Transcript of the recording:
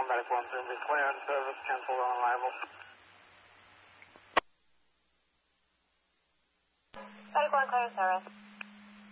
Medic 1 soon be clear on service, cancel on arrival. Medic 1 clear service.